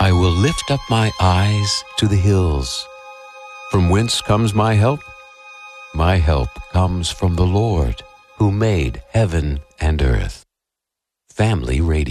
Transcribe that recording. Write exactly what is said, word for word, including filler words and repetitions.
I will lift up my eyes to the hills. From whence comes my help? My help comes from the Lord, who made heaven and earth. Family Radio.